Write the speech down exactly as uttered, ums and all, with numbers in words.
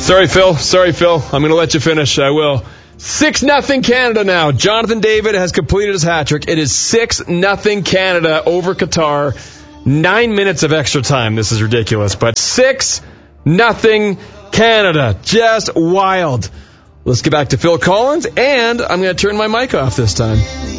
Sorry, Phil. Sorry, Phil. I'm going to let you finish. I will. six nothing Canada now. Jonathan David has completed his hat trick. It is six nothing Canada over Qatar. Nine minutes of extra time. This is ridiculous. But six nothing Canada. Just wild. Let's get back to Phil Collins, and I'm going to turn my mic off this time.